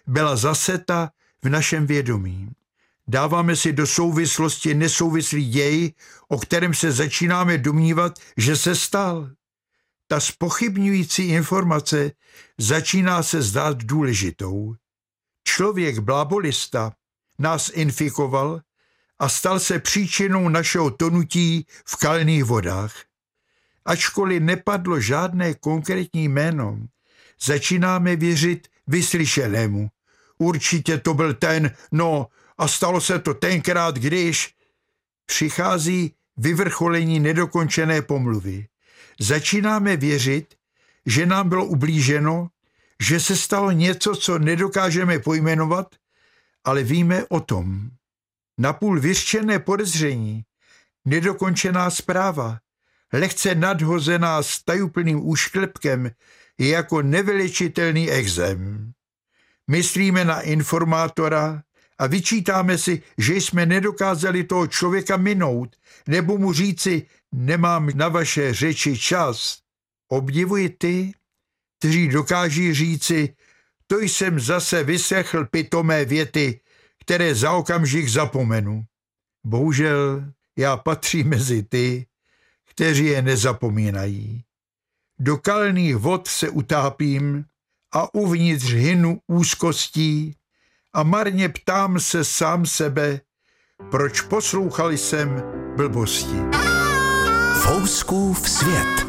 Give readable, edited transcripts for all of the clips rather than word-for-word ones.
byla zaseta v našem vědomí. Dáváme si do souvislosti nesouvislý děj, o kterém se začínáme domnívat, že se stal. Ta zpochybňující informace začíná se zdát důležitou. Člověk blábolista nás infikoval a stal se příčinou našeho tonutí v kalných vodách. Ačkoliv nepadlo žádné konkrétní jméno, začínáme věřit vyslyšenému. Určitě to byl ten, a stalo se to tenkrát, když přichází vyvrcholení nedokončené pomluvy. Začínáme věřit, že nám bylo ublíženo, že se stalo něco, co nedokážeme pojmenovat, ale víme o tom. Napůl vyřčené podezření, nedokončená zpráva, lehce nadhozená s tajuplným úšklepkem, je jako nevylečitelný ekzém. Myslíme na informátora a vyčítáme si, že jsme nedokázali toho člověka minout, nebo mu říci, nemám na vaše řeči čas. Obdivuji ty, kteří dokáží říci, to jsem zase vyslechl pitomé věty, které za okamžik zapomenu. Bohužel já patřím mezi ty, kteří je nezapomínají. Do kalných vod se utápím a uvnitř hynu úzkostí a marně ptám se sám sebe, proč poslouchal jsem blbosti. Fouskův svět.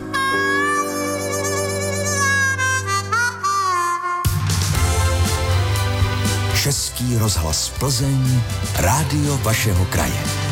Český rozhlas Plzeň, rádio vašeho kraje.